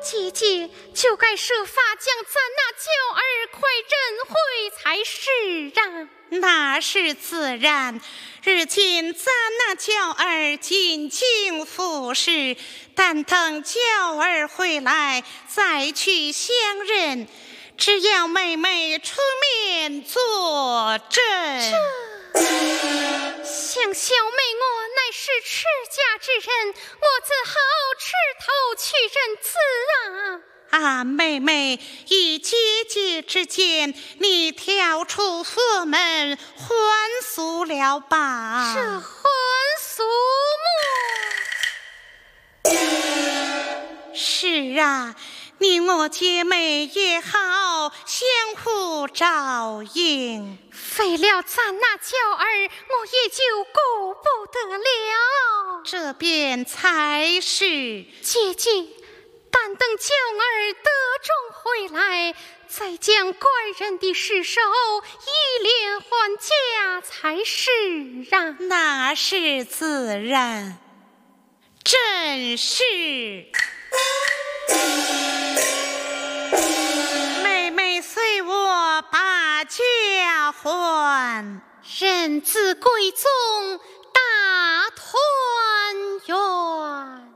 姐姐就该设法将咱那娇儿快认回才是啊！ 那是自然。如今咱那娇儿进京服侍，但等娇儿回来再去相认。只要妹妹出面作证。 想小妹我乃是持家之人，我怎好吃头去认字啊？ 啊，妹妹，以姐姐之见，你跳出佛门还俗了吧？ 这还俗么？ 是啊，你我姐妹也好，相互照应。 废了咱那娇儿，我也就顾不得了。 这便才是。 姐姐，但等娇儿得中回来，再将怪人的尸首一连还家才是啊！ 那是自然。正是。妹妹随我把家还， 认字归宗，大团圆。